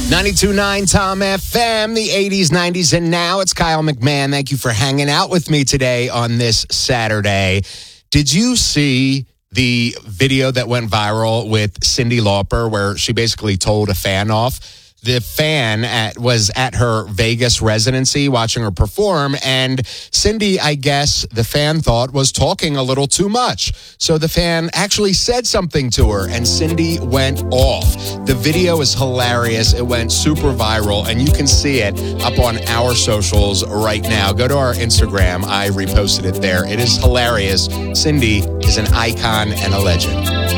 92.9 Tom FM, the 80s, 90s, and now it's Kyle McMahon. Thank you for hanging out with me today on this Saturday. Did you see the video that went viral with Cyndi Lauper where she basically told a fan off? The fan was at her Vegas residency watching her perform, and Cyndi, I guess, the fan thought was talking a little too much. So the fan actually said something to her, and Cyndi went off. The video is hilarious. It went super viral, and you can see it up on our socials right now. Go to our Instagram. I reposted it there. It is hilarious. Cyndi is an icon and a legend.